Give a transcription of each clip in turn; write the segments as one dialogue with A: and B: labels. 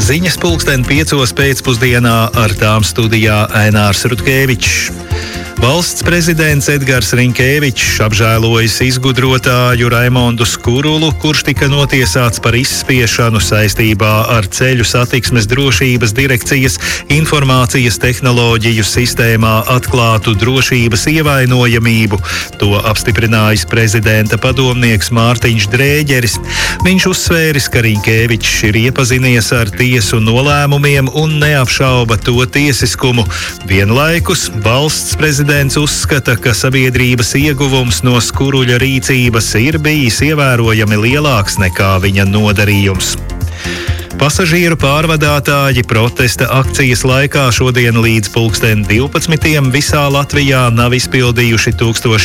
A: Ziņas 5:00 pēcpusdienā, ar tām studijā Ainārs Rutkevičs. Valsts prezidents Edgars Rinkēvičs apžēlojis izgudrotāju Raimondu Skurulu, kurš tika notiesāts par izspiešanu saistībā ar Ceļu satiksmes drošības direkcijas informācijas tehnoloģiju sistēmā atklātu drošības ievainojamību. To apstiprinājis prezidenta padomnieks Mārtiņš Drēģeris. Viņš uzsvēris, ka Rinkēvičs ir iepazinies ar tiesu nolēmumiem un neapšauba to tiesiskumu. Vienlaikus valsts prezidents uzskata, ka sabiedrības ieguvums no Skuruļa rīcības ir bijis ievērojami lielāks nekā viņa nodarījums. Pasažieru pārvadātāji protesta akcijas laikā šodien līdz 12:00 visā Latvijā nav izpildījuši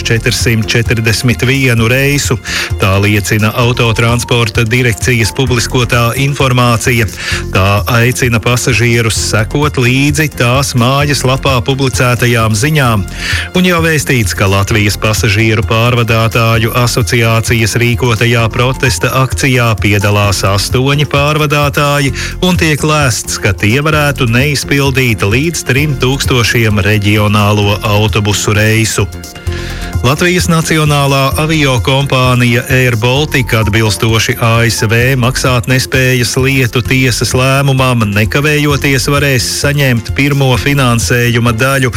A: 1441 reisu. Tā liecina Autotransporta direkcijas publiskotā informācija. Tā aicina pasažierus sekot līdzi tās mājaslapā publicētajām ziņām. Un jau vēstīts, ka Latvijas pasažieru pārvadātāju asociācijas rīkotajā protesta akcijā piedalās 8 pārvadātāji, un tiek lēsts, ka tie varētu neizpildīt līdz 3000 reģionālo autobusu reisu. Latvijas Nacionālā aviokompānija Air Baltica atbilstoši ASV maksātnespējas lietu tiesas lēmumam nekavējoties varēs saņemt pirmo finansējuma daļu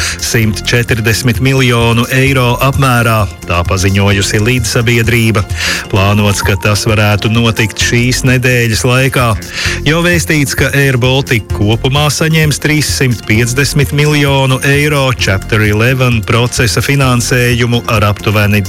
A: 140 miljonu eiro apmērā, tā paziņojusi līdzsabiedrība. Plānots, ka tas varētu notikt šīs nedēļas laikā. Jau vēstīts, ka Air Baltica kopumā saņems 350 miljonu eiro Chapter 11 procesa finansējumu ar aptuveni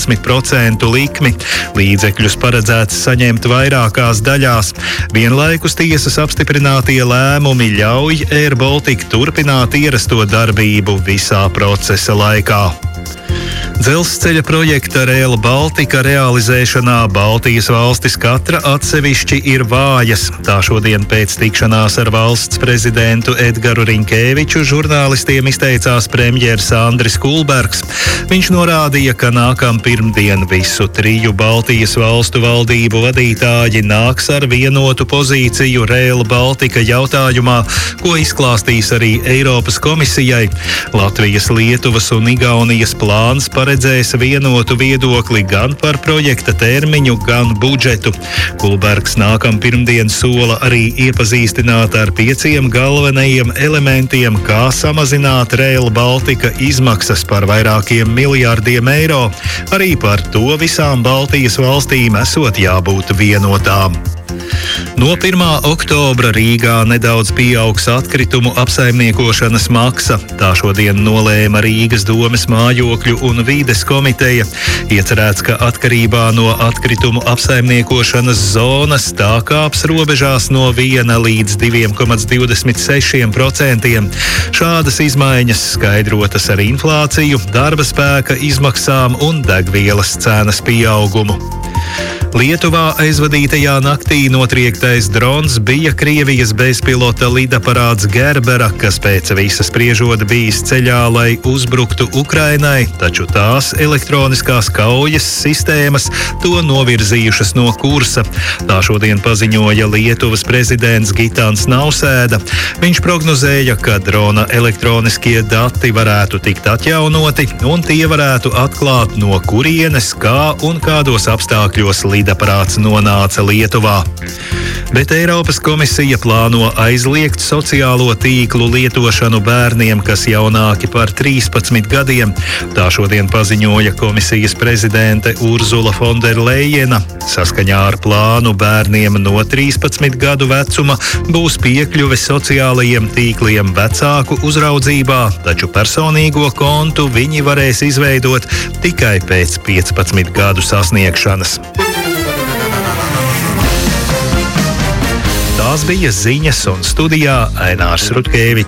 A: 12% likmi. Līdzekļus paredzēts saņemt vairākās daļās. Vienlaikus tiesas apstiprinātie lēmumi ļauj Air Baltica turpināt ierasto darbību visā procesa laikā. Dzelzceļa projekta Rail Baltica realizēšanā Baltijas valstis katra atsevišķi ir vājas. Tā šodien pēc tikšanās ar valsts prezidentu Edgaru Rinkēviču žurnālistiem izteicās premjers Andris Kulbergs. Viņš norādīja, ka nākam pirmdien visu 3 Baltijas valstu valdību vadītāji nāks ar vienotu pozīciju Rail Baltica jautājumā, ko izklāstīs arī Eiropas komisijai. Latvijas, Lietuvas un Igaunijas plāns paredzēs vienotu viedokli gan par projekta termiņu, gan budžetu. Kulbergs nākam pirmdien sola arī iepazīstināt ar 5 galvenajiem elementiem, kā samazināt Rail Baltica izmaksas par vairākiem miljārdiem eiro. Arī par to visām Baltijas valstīm esot jābūt vienotām. No 1. oktobra Rīgā nedaudz pieaugs atkritumu apsaimniekošanas maksa. Tā šodien nolēma Rīgas domes mājokļu un vides komiteja. Iecerēts, ka atkarībā no atkritumu apsaimniekošanas zonas tā kāps robežās no 1 līdz 2,26%. Šādas izmaiņas skaidrotas ar inflāciju, darba spēka izmaksām un degvielas cenas pieaugumu. Lietuvā aizvadītajā naktī notriektais drons bija Krievijas bezpilota lidaparāts Gerbera, kas pēc visa spriežot bijis ceļā, lai uzbruktu Ukrainai, taču tās elektroniskās kaujas sistēmas to novirzījušas no kursa. Tā šodien paziņoja Lietuvas prezidents Gitans Nausēda. Viņš prognozēja, ka drona elektroniskie dati varētu tikt atjaunoti, un tie varētu atklāt, no kurienes, kā un kādos apstākļos lidaparāts nonāca Lietuvā. Bet Eiropas komisija plāno aizliegt sociālo tīklu lietošanu bērniem, kas jaunāki par 13 gadiem. Tā šodien paziņoja komisijas prezidente Urzula Fonderlejena. Saskaņā ar plānu bērniem no 13 gadu vecuma būs piekļuve sociālajiem tīkliem vecāku uzraudzībā, taču personīgo kontu viņi varēs izveidot tikai pēc 15 gadu sasniegšanas. Tās bija ziņas, un studijā Ainārs Rutkevičs.